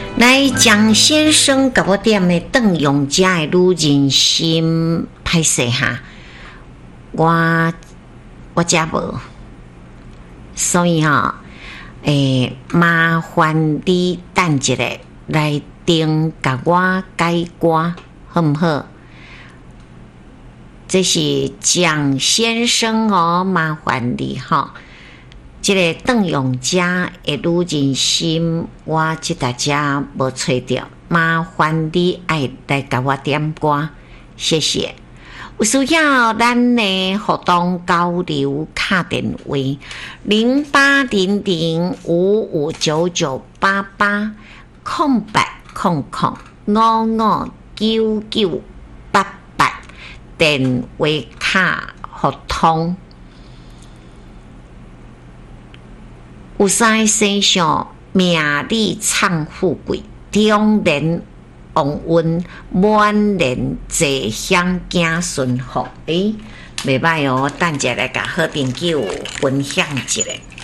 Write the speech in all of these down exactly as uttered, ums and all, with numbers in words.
来，蒋先生甲我点的邓永嘉的女人心歹势哈，我我家无，所以哈、哦，诶，麻烦你等一下来顶甲我改歌，好唔好？这是蒋先生哦，麻烦你哈、哦。这个邓永嘉的女人心，我即大家无找到，麻烦你爱来甲我点歌，谢谢。有需要咱的互动交流卡电话零八零零五五九九八八空白空空五五九九八八电话卡互通。有三生上名利唱富贵，中年旺运满年坐享子孙福。诶，袂歹哦，等下来甲好朋友分享一下。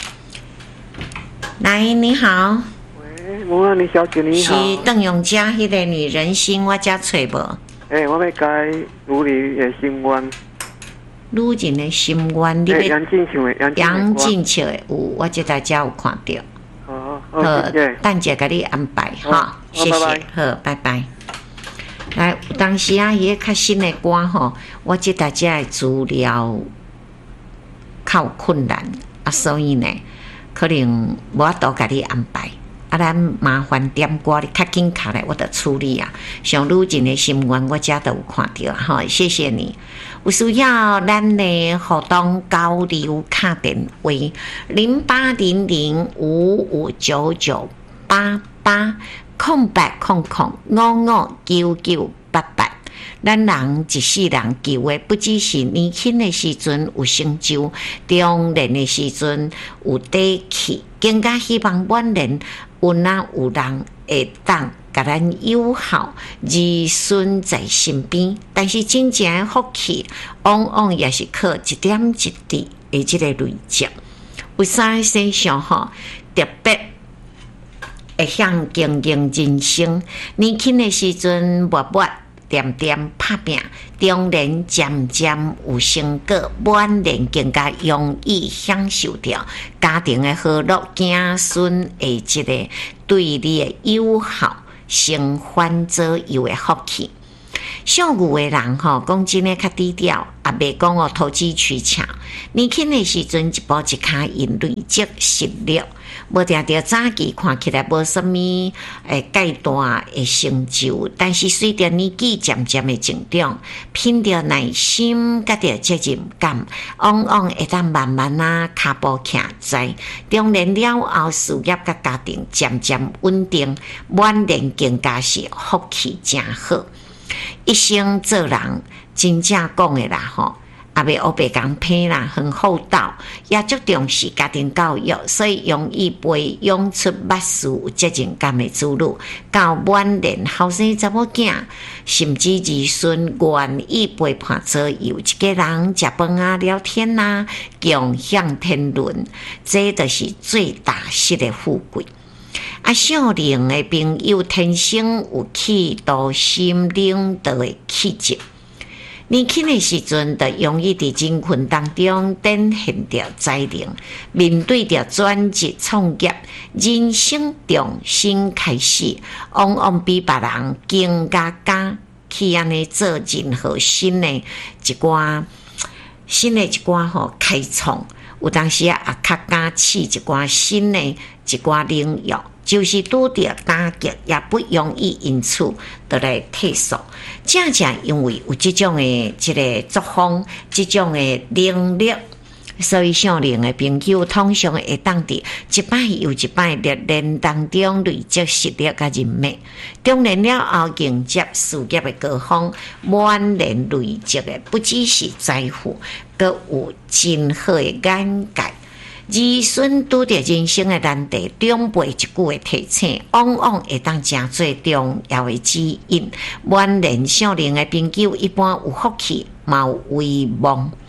来，你好。 喂，摩安妮小姐你好。 是邓永嘉迄个女人心，我遮找无。 诶、欸，我要改女人的心愿。 女人的心愿，你要杨进球的杨进球的有，我这大家有看到。 好， 好，等下给你安排哈，谢谢，好，拜拜。来，有当时啊，迄个较新的歌吼，我这大家的资料较有困难啊，所以呢，可能无法度给你安排。啊，咱麻烦点歌，你较紧卡来，我得处理啊。像女人的心愿，我遮都有看到哈，谢谢你。有需要咱的互动交流卡电话零八零零五五九九八八空白空空五五九九八八。咱人一世人求的，不只是年轻的时阵有成就，中年的时阵有底气，更加希望晚年有哪有人会当甲咱友好，儿孙在身边。但是真正的福气，往往也是靠一点一滴的这个累积。有啥身上吼特别会向经营人生？年轻的时阵默默点点拍拼，中年渐渐有成果，晚年更加容易享受到家庭的和乐，子孙的这个对你的友好，成欢左右的福气。上有的人吼，讲真诶较低调，也袂讲哦投机取巧。年轻的时阵一步一脚印累积实力，无定着早期看起来无什么诶阶段的成就，但是随着年纪渐渐的增长，凭着耐心甲着责任感，往往会当慢慢啊脚步徛在中年了后，事业甲家庭渐渐稳定，晚年更加是福气真好。一生做人，真正讲的啦吼，也袂黑白讲偏啦，很厚道，也足重视家庭教育，所以容易培养出捌事有责任感的子女。到晚年，后生查某囝，甚至儿孙愿意陪伴左右，一个人食饭啊、聊天啊，共享天伦，这就是最大实的富贵。啊，少年的朋友天生有气度心领导的气质，年轻的时阵就容易伫人群当中展现着才能，面对着转职创业，人生重新开始，往往比别人更加敢去安尼做任何新的一寡新的一寡吼开创，有当时啊也较敢试一寡新的一寡领域。就是拄着打击，也不容易因此得来退缩。正正因为有这种的这个作风，这种的能力，所以少年的朋友通常会当伫一摆又一摆历练当中累积实力甲人脉。中年了后迎接事业的高峰，晚年累积的不只是财富，更有真好的眼界。儿孙拄着人生的难题，长辈一句的提醒，往往会当成最重要的指引。晚年少年的朋友一般有福气，嘛有威望。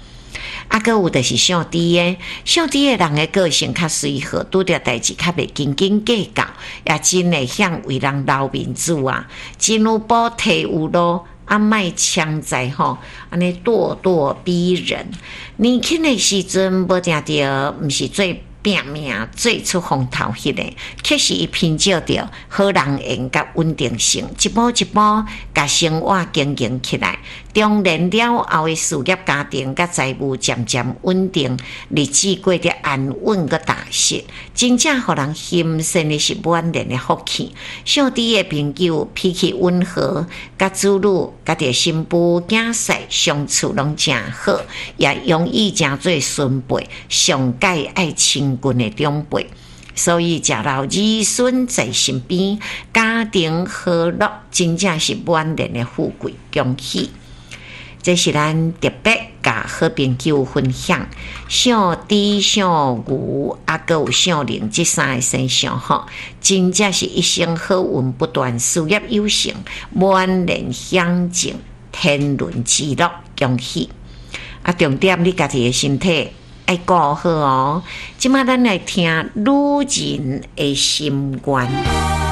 啊，搁有就是上帝诶，上帝诶人诶个性较随和，拄着代志较袂斤斤计较，也真会晓为人留面子啊，真有补体有路。啊，卖枪在吼，安尼咄咄逼人。年轻的时阵，无定着，毋是最拼命、最出风头迄个，确实伊凭借着好人缘甲稳定性，一步一步甲生活经营起来。中年了后的事业、家庭甲财务渐渐稳定，日子过得安稳个踏实，真正互人心生的是满然的福气。上帝的朋友脾气温和，甲子女、甲着新妇囝婿相处拢真好，也容易成做孙辈，上界爱亲近的长辈。所以食老儿孙在身边，家庭和乐，真正是满然的富贵，恭喜！这是咱特别甲好朋友分享，小猪、小牛，啊，搁有小玲这三个身上吼，真正是一生好运不断，事业有成，满然享尽天伦之乐，恭喜！啊，重点你家己的身体爱顾好哦。即马咱来听女人的心愿。